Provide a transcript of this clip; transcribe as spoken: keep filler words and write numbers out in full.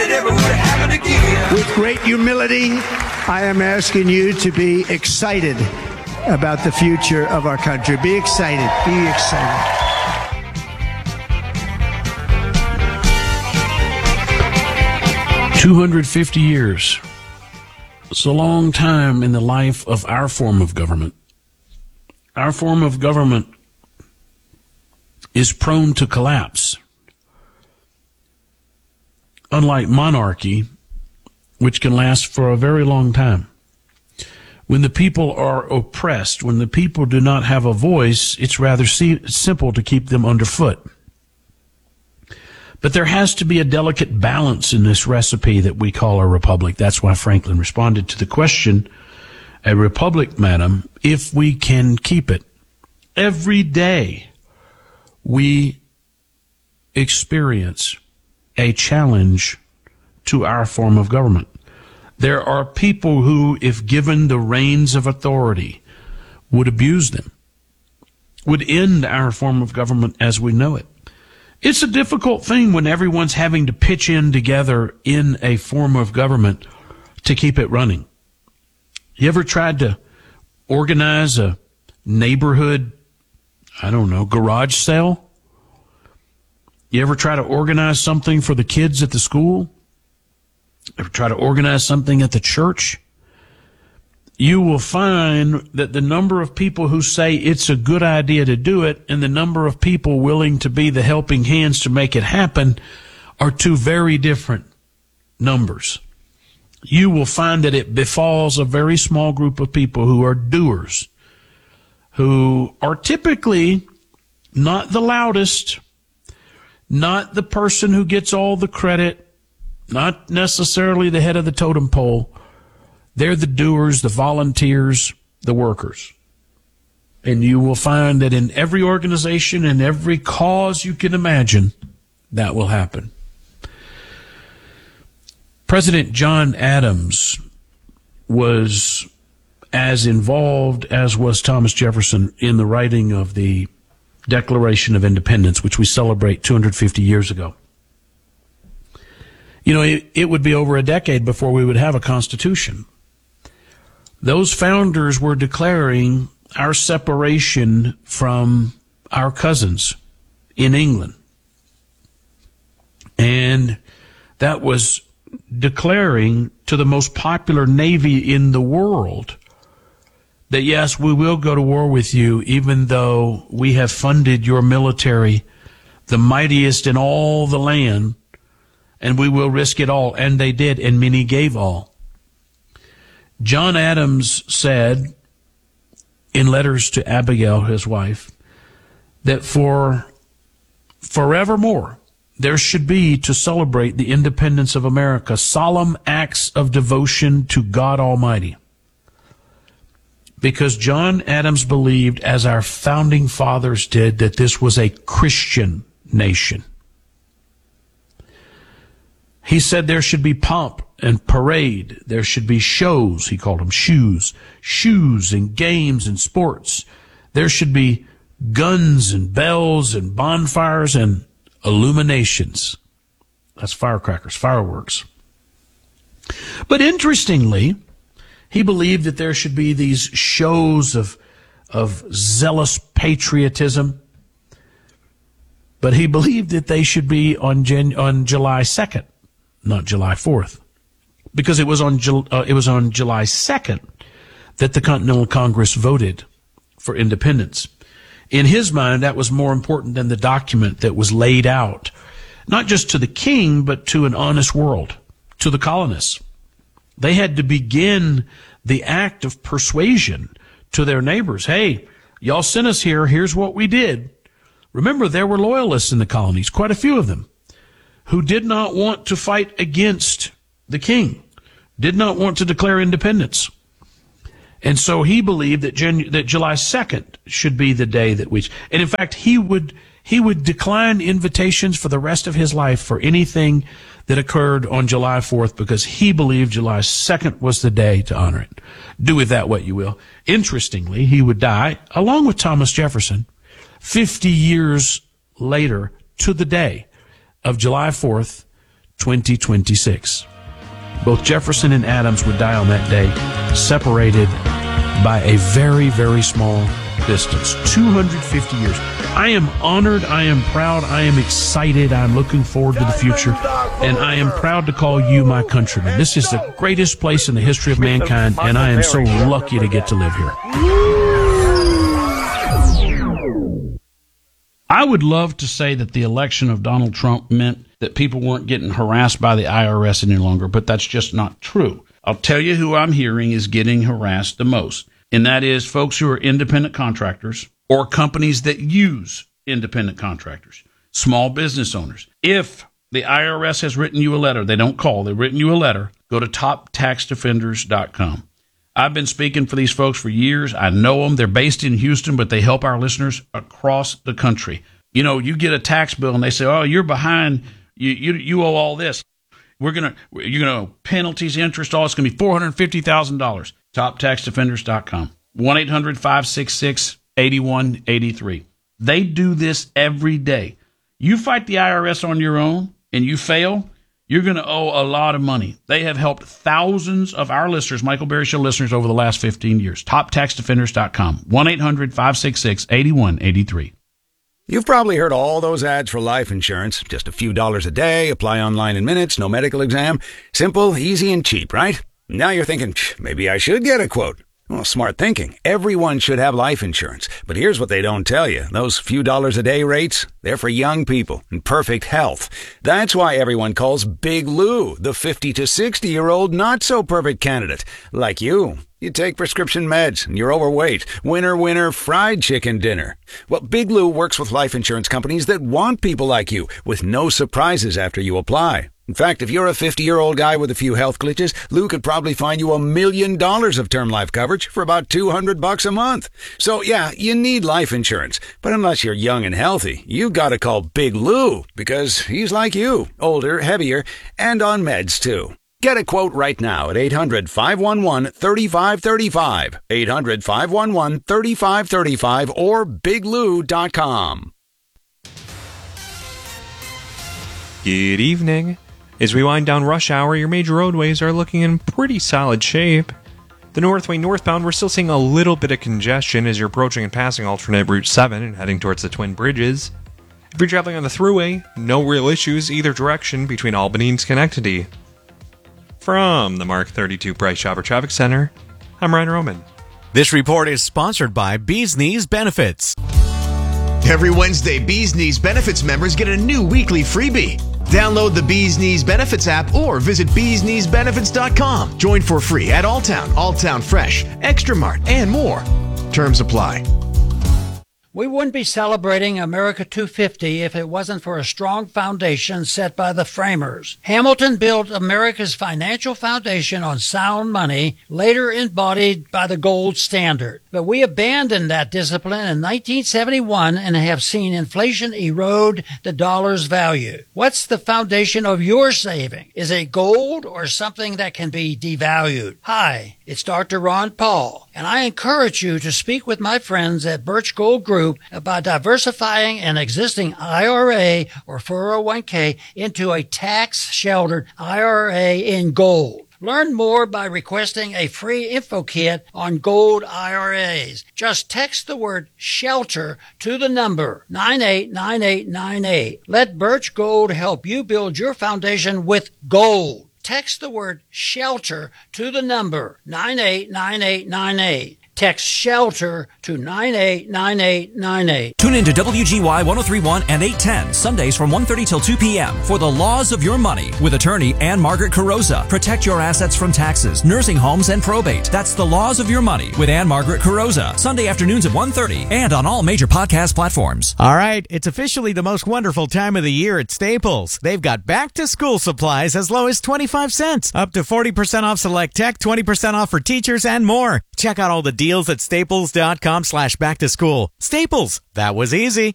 never would happen again. With great humility, I am asking you to be excited about the future of our country. Be excited. Be excited. two hundred fifty years. It's a long time in the life of our form of government. Our form of government is prone to collapse. Unlike monarchy, which can last for a very long time. When the people are oppressed, when the people do not have a voice, it's rather simple to keep them underfoot. But there has to be a delicate balance in this recipe that we call a republic. That's why Franklin responded to the question, a republic, madam, if we can keep it. Every day we experience a challenge to our form of government. There are people who, if given the reins of authority, would abuse them, would end our form of government as we know it. It's a difficult thing when everyone's having to pitch in together in a form of government to keep it running. You ever tried to organize a neighborhood, I don't know, garage sale? You ever try to organize something for the kids at the school? Ever try to organize something at the church? You will find that the number of people who say it's a good idea to do it and the number of people willing to be the helping hands to make it happen are two very different numbers. You will find that it befalls a very small group of people who are doers, who are typically not the loudest, not the person who gets all the credit, not necessarily the head of the totem pole. They're the doers, the volunteers, the workers. And you will find that in every organization and every cause you can imagine, that will happen. President John Adams was as involved as was Thomas Jefferson in the writing of the Declaration of Independence, which we celebrate two hundred fifty years ago. You know, it, it would be over a decade before we would have a constitution. Those founders were declaring our separation from our cousins in England. And that was declaring to the most popular navy in the world that, yes, we will go to war with you, even though we have funded your military, the mightiest in all the land, and we will risk it all. And they did, and many gave all. John Adams said in letters to Abigail, his wife, that for forevermore there should be, to celebrate the independence of America, solemn acts of devotion to God Almighty. Because John Adams believed, as our founding fathers did, that this was a Christian nation. He said there should be pomp and parade. There should be shows, he called them shoes, shoes and games and sports. There should be guns and bells and bonfires and illuminations. That's firecrackers, fireworks. But interestingly, he believed that there should be these shows of, of zealous patriotism. But he believed that they should be on Jan- on July second. Not July fourth, because it was on uh, it was on July second that the Continental Congress voted for independence. In his mind, that was more important than the document that was laid out, not just to the king, but to an honest world, to the colonists. They had to begin the act of persuasion to their neighbors. Hey, y'all sent us here. Here's what we did. Remember, there were loyalists in the colonies, quite a few of them, who did not want to fight against the king, did not want to declare independence. And so he believed that Jan- that July second should be the day that we, and in fact, he would, he would decline invitations for the rest of his life for anything that occurred on July fourth, because he believed July second was the day to honor it. Do with that what you will. Interestingly, he would die, along with Thomas Jefferson, fifty years later to the day of July fourth, twenty twenty-six. Both Jefferson and Adams would die on that day, separated by a very, very small distance. two hundred fifty years. I am honored. I am proud. I am excited. I'm looking forward to the future. And I am proud to call you my countrymen. This is the greatest place in the history of mankind, and I am so lucky to get to live here. I would love to say that the election of Donald Trump meant that people weren't getting harassed by the I R S any longer, but that's just not true. I'll tell you who I'm hearing is getting harassed the most, and that is folks who are independent contractors or companies that use independent contractors, small business owners. If the I R S has written you a letter, they don't call, they've written you a letter, go to top tax defenders dot com. I've been speaking for these folks for years. I know them. They're based in Houston, but they help our listeners across the country. You know, you get a tax bill and they say, oh, you're behind. You you, you owe all this. We're going to, you're going to penalties, interest, all. It's going to be four hundred fifty thousand dollars. top tax defenders dot com. one eight hundred five six six eight one eight three. They do this every day. You fight the I R S on your own and you fail, you're going to owe a lot of money. They have helped thousands of our listeners, Michael Berry Show listeners, over the last fifteen years. top tax defenders dot com. one eight hundred five six six eight one eight three. You've probably heard all those ads for life insurance. Just a few dollars a day, apply online in minutes, no medical exam. Simple, easy, and cheap, right? Now you're thinking, maybe I should get a quote. Well, smart thinking. Everyone should have life insurance. But here's what they don't tell you. Those few dollars a day rates, they're for young people in perfect health. That's why everyone calls Big Lou the fifty to sixty-year-old not-so-perfect candidate. Like you. You take prescription meds and you're overweight. Winner, winner, fried chicken dinner. Well, Big Lou works with life insurance companies that want people like you with no surprises after you apply. In fact, if you're a fifty-year-old guy with a few health glitches, Lou could probably find you a million dollars of term life coverage for about two hundred bucks a month. So yeah, you need life insurance. But unless you're young and healthy, you gotta call Big Lou because he's like you, older, heavier, and on meds too. Get a quote right now at eight hundred five one one three five three five, eight hundred five one one three five three five, or big lou dot com. Good evening. As we wind down rush hour, your major roadways are looking in pretty solid shape. The Northway northbound, we're still seeing a little bit of congestion as you're approaching and passing alternate Route seven and heading towards the Twin Bridges. If you're traveling on the Thruway, no real issues either direction between Albany and Schenectady. From the Mark thirty-two Price Chopper Traffic Center, I'm Ryan Roman. This report is sponsored by Bees Knees Benefits. Every Wednesday, Bees Knees Benefits members get a new weekly freebie. Download the Bees Knees Benefits app or visit bees knees benefits dot com. Join for free at Alltown, Alltown Fresh, Extra Mart, and more. Terms apply. We wouldn't be celebrating America two fifty if it wasn't for a strong foundation set by the framers. Hamilton built America's financial foundation on sound money, later embodied by the gold standard. But we abandoned that discipline in nineteen seventy-one and have seen inflation erode the dollar's value. What's the foundation of your saving? Is it gold or something that can be devalued? Hi, it's Doctor Ron Paul, and I encourage you to speak with my friends at Birch Gold Group about diversifying an existing I R A or four oh one k into a tax-sheltered I R A in gold. Learn more by requesting a free info kit on gold I R As. Just text the word SHELTER to the number nine eight nine eight nine eight. Let Birch Gold help you build your foundation with gold. Text the word SHELTER to the number nine eight nine eight nine eight. Text SHELTER to nine eight nine eight nine eight. Tune in to W G Y one oh three point one and eight ten, Sundays from one thirty till two p.m. for The Laws of Your Money with attorney Ann Margaret Carrozza. Protect your assets from taxes, nursing homes, and probate. That's The Laws of Your Money with Ann Margaret Carrozza. Sunday afternoons at one thirty and on all major podcast platforms. All right, it's officially the most wonderful time of the year at Staples. They've got back-to-school supplies as low as twenty-five cents, up to forty percent off select tech, twenty percent off for teachers, and more. Check out all the deals at staples dot com slash back to school. Staples, that was easy.